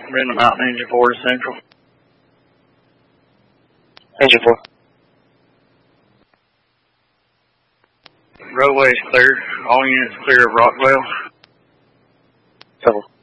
Brenda Mountain, Engine 4 to Central. Engine 4. Roadway is clear. All units clear of Rockwell. Double.